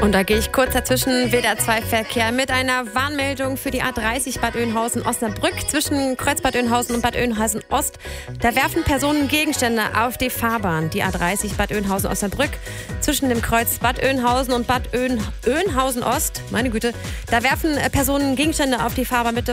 Und da gehe ich kurz dazwischen. WDR2-Verkehr mit einer Warnmeldung für die A30 Bad Oeynhausen-Osnabrück zwischen Kreuz Bad Oeynhausen und Bad Oeynhausen-Ost. Da werfen Personen Gegenstände auf die Fahrbahn. Die A30 Bad Oeynhausen-Osnabrück zwischen dem Kreuz Bad Oeynhausen und Bad Oeynhausen-Ost. Meine Güte, da werfen Personen Gegenstände auf die Fahrbahn. Bitte